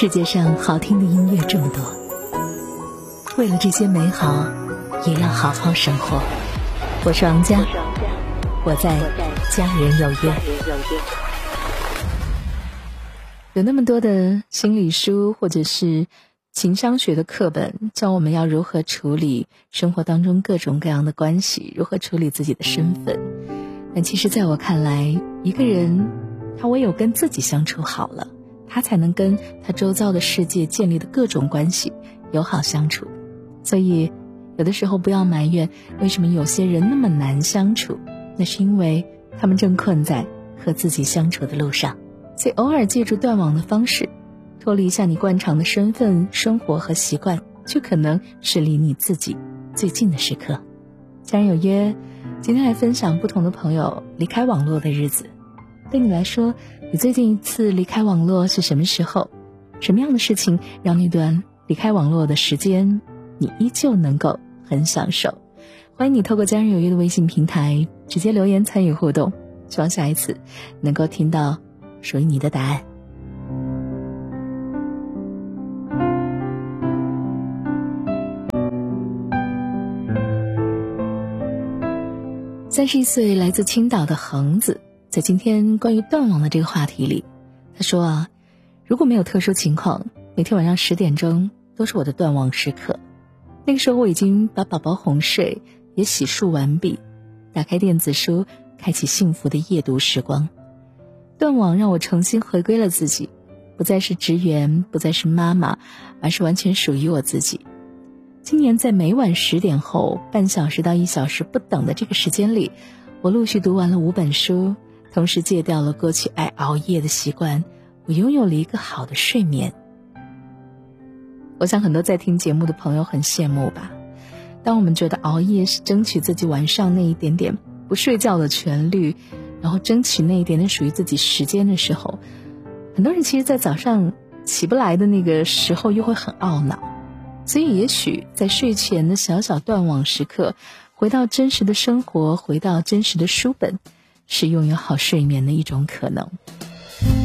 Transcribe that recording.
世界上好听的音乐这么多，为了这些美好，也要好好生活。我是王佳，我在家人有约。有那么多的心理书或者是情商学的课本，教我们要如何处理生活当中各种各样的关系，如何处理自己的身份。但其实在我看来，一个人他唯有跟自己相处好了，他才能跟他周遭的世界建立的各种关系友好相处。所以有的时候不要埋怨为什么有些人那么难相处，那是因为他们正困在和自己相处的路上。所以偶尔借助断网的方式，脱离一下你惯常的身份、生活和习惯，就可能是离你自己最近的时刻。家人有约，今天来分享不同的朋友离开网络的日子。对你来说，你最近一次离开网络是什么时候？什么样的事情让那段离开网络的时间你依旧能够很享受？欢迎你透过家人有约的微信平台直接留言参与互动，希望下一次能够听到属于你的答案。31岁来自青岛的恒子，在今天关于断网的这个话题里，他说如果没有特殊情况，每天晚上10点钟都是我的断网时刻。那个时候我已经把宝宝哄睡，也洗漱完毕，打开电子书，开启幸福的夜读时光。断网让我重新回归了自己，不再是职员，不再是妈妈，而是完全属于我自己。今年在每晚10点后半小时到1小时不等的这个时间里，我陆续读完了5本书，同时戒掉了过去爱熬夜的习惯，我拥有了一个好的睡眠。我想很多在听节目的朋友很羡慕吧。当我们觉得熬夜是争取自己晚上那一点点不睡觉的权利，然后争取那一点点属于自己时间的时候，很多人其实在早上起不来的那个时候又会很懊恼。所以也许在睡前的小小断网时刻，回到真实的生活，回到真实的书本，是拥有好睡眠的一种可能。